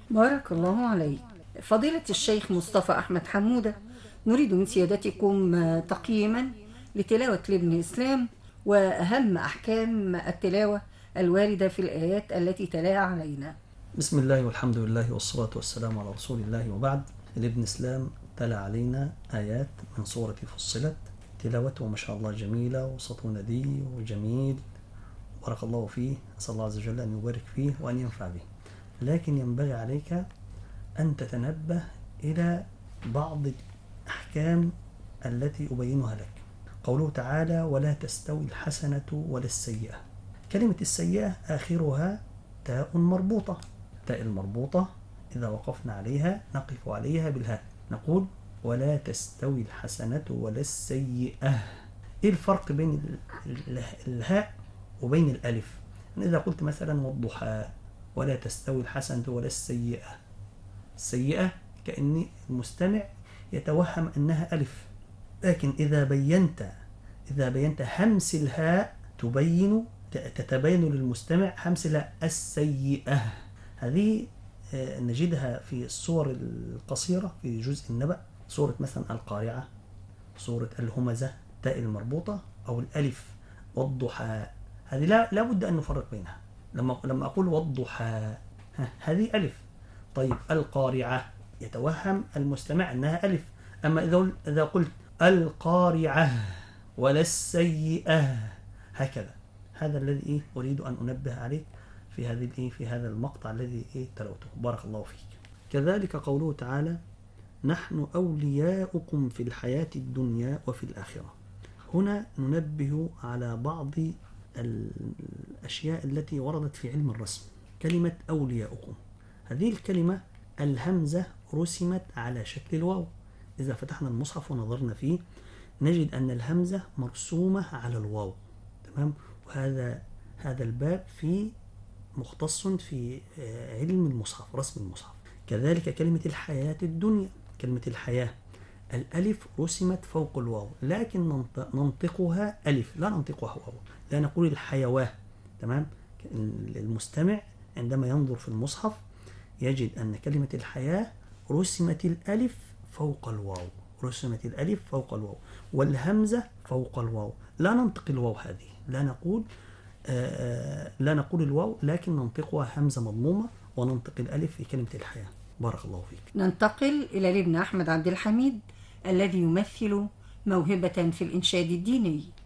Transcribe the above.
بارك الله عليك. فضيلة الشيخ مصطفى أحمد حمودة، نريد من سيادتكم تقييما لتلاوة لابن إسلام وأهم أحكام التلاوة الواردة في الآيات التي تلاها علينا. بسم الله والحمد لله والصلاة والسلام على رسول الله، وبعد. الابن إسلام تلا علينا آيات من سورة فصلت، تلاوته ما شاء الله جميلة وصوته ندي وجميل، بارك الله فيه. أسأل الله عز وجل أن يبارك فيه وأن ينفع به. لكن ينبغي عليك أن تتنبه إلى بعض الأحكام التي أبينها لك. قوله تعالى: ولا تستوي الحسنة ولا السيئة. كلمة السيئة آخرها تاء مربوطة. التاء المربوطة إذا وقفنا عليها نقف عليها بالهاء، نقول: ولا تستوي الحسنة ولا السيئة. إيه الفرق بين الهاء وبين الألف؟ إذا قلت مثلا والضحى ولا تستوي الحسنة ولا السيئة، السيئة كأن المستمع يتوهم أنها ألف، لكن إذا بينت همس الهاء تتبين للمستمع همس الهاء السيئة. هذه نجدها في الصور القصيرة في جزء النبأ، صورة مثلا القارعة، صورة الهمزة، تاء المربوطة، أو الألف والضحى. هذه لا بد أن نفرق بينها. لما أقول والضحى هذه ألف. طيب القارعة يتوهم المستمع أنها ألف. أما إذا قلت القارعة ولا السيئة هكذا، هذا الذي أريد أن أنبه عليك في هذا المقطع الذي تلوته. بارك الله فيك. كذلك قوله تعالى: نحن أولياؤكم في الحياة الدنيا وفي الآخرة. هنا ننبه على بعض الأشياء التي وردت في علم الرسم. كلمة أولياؤكم، هذه الكلمة الهمزة رسمت على شكل الواو. إذا فتحنا المصحف ونظرنا فيه نجد أن الهمزة مرسومة على الواو، تمام. هذا الباب مختص في علم المصحف، رسم المصحف. كذلك كلمة الحياة الدنيا، كلمة الحياة الألف رسمت فوق الواو، لكن ننطقها ألف لا ننطقها واو، لا نقول الحيواه، تمام. المستمع عندما ينظر في المصحف يجد أن كلمة الحياة رسمت الألف فوق الواو، رسمت الألف فوق الواو والهمزة فوق الواو. لا ننطق الواو هذه، لا نقول الواو، لكن ننطقها همزة مضمومة وننطق الألف في كلمة الحياة. بارك الله فيك. ننتقل إلى لابن أحمد عبد الحميد الذي يمثل موهبة في الإنشاد الديني.